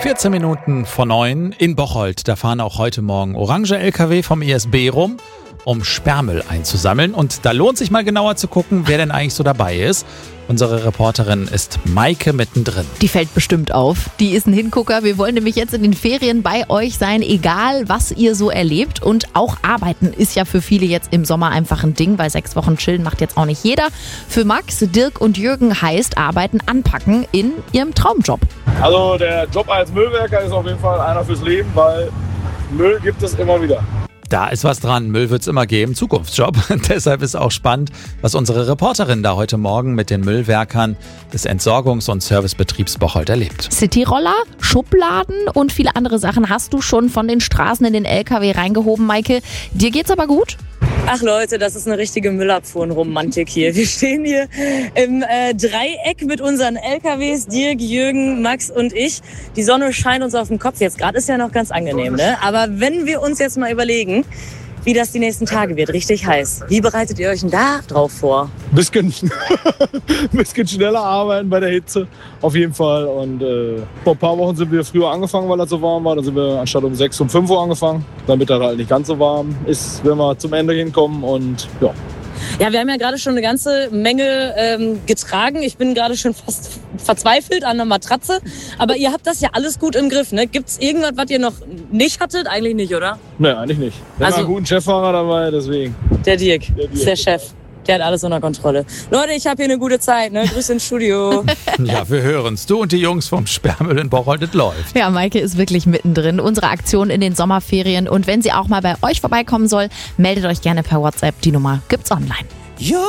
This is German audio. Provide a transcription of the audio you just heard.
14 Minuten vor 9 in Bocholt. Da fahren auch heute Morgen orange LKW vom ISB rum, um Sperrmüll einzusammeln. Und da lohnt sich mal genauer zu gucken, wer denn eigentlich so dabei ist. Unsere Reporterin ist Maike mittendrin. Die fällt bestimmt auf. Die ist ein Hingucker. Wir wollen nämlich jetzt in den Ferien bei euch sein, egal was ihr so erlebt. Und auch arbeiten ist ja für viele jetzt im Sommer einfach ein Ding, weil 6 Wochen chillen macht jetzt auch nicht jeder. Für Max, Dirk und Jürgen heißt Arbeiten anpacken in ihrem Traumjob. Also der Job als Müllwerker ist auf jeden Fall einer fürs Leben, weil Müll gibt es immer wieder. Da ist was dran, Müll wird's immer geben, Zukunftsjob. Deshalb ist auch spannend, was unsere Reporterin da heute Morgen mit den Müllwerkern des Entsorgungs- und Servicebetriebs Bocholt erlebt. Cityroller, Schubladen und viele andere Sachen hast du schon von den Straßen in den LKW reingehoben, Maike. Dir geht's aber gut? Ach Leute, das ist eine richtige Müllabfuhrenromantik hier. Wir stehen hier im Dreieck mit unseren LKWs, Dirk, Jürgen, Max und ich. Die Sonne scheint uns auf den Kopf. Jetzt gerade ist ja noch ganz angenehm, ne? Aber wenn wir uns jetzt mal überlegen, wie das die nächsten Tage wird, richtig heiß. Wie bereitet ihr euch denn da drauf vor? Bisschen schneller arbeiten bei der Hitze, auf jeden Fall. Und vor ein paar Wochen sind wir früher angefangen, weil das so warm war. Dann sind wir anstatt um 6 um 5 Uhr angefangen, damit das halt nicht ganz so warm ist, wenn wir zum Ende hinkommen. Und ja. Ja, wir haben ja gerade schon eine ganze Menge getragen. Ich bin gerade schon fast verzweifelt an der Matratze. Aber ihr habt das ja alles gut im Griff, ne? Gibt's irgendwas, was ihr noch nicht hattet? Eigentlich nicht, oder? Nee, eigentlich nicht. Wir haben einen guten Cheffahrer dabei, deswegen. Der Dirk ist der Chef. Der hat alles unter Kontrolle. Leute, ich habe hier eine gute Zeit, ne? Grüße ins Studio. Ja, wir hören's. Du und die Jungs vom Sperrmüll in Bocholt, das läuft. Ja, Maike ist wirklich mittendrin. Unsere Aktion in den Sommerferien. Und wenn sie auch mal bei euch vorbeikommen soll, meldet euch gerne per WhatsApp. Die Nummer gibt's online.